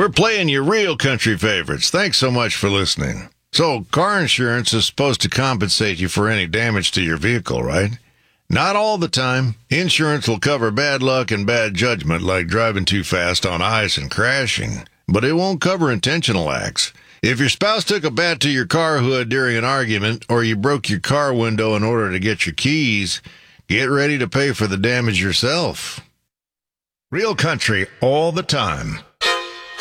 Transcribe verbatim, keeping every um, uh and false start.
We're playing your real country favorites. Thanks so much for listening. So, car insurance is supposed to compensate you for any damage to your vehicle, right? Not all the time. Insurance will cover bad luck and bad judgment like driving too fast on ice and crashing, but it won't cover intentional acts. If your spouse took a bat to your car hood during an argument, or you broke your car window in order to get your keys, get ready to pay for the damage yourself. Real country all the time.